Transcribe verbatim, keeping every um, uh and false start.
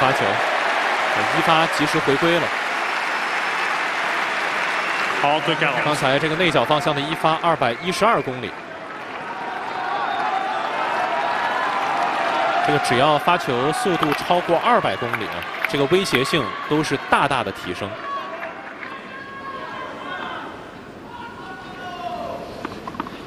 发球，一发及时回归了。 好，对盖了。 刚才这个内角方向的一发二百一十二公里，这个只要发球速度超过二百公里啊，这个威胁性都是大大的提升。